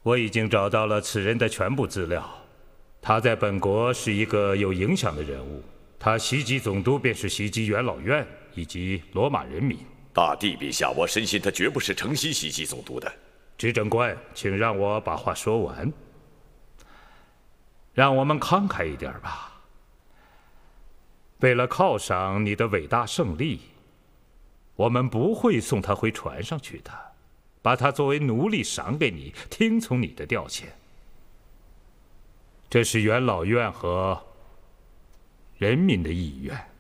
我已经找到了此人的全部资料，他在本国是一个有影响的人物。他袭击总督，便是袭击元老院以及罗马人民。 大帝陛下，我深信他绝不是诚心袭击总督的。 执政官，请让我把话说完。让我们慷慨一点吧。为了犒赏你的伟大胜利，我们不会送他回船上去的，把他作为奴隶赏给你，听从你的调遣。这是元老院和人民的意愿。